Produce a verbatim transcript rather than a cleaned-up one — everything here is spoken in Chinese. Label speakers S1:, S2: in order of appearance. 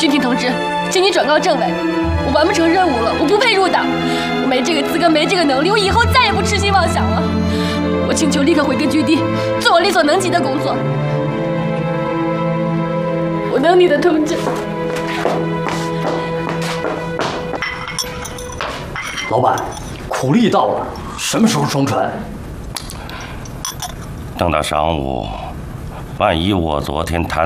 S1: 巡庭同志，请你转告政委，我完不成任务了，我不配入党，我没这个资格，没这个能力，我以后再也不痴心妄想了。我请求立刻回根据地，做我力所能及的工作。我等你的，同志。
S2: 老板，苦力到了，什么时候装船？
S3: 等到晌午，万一我昨天谈。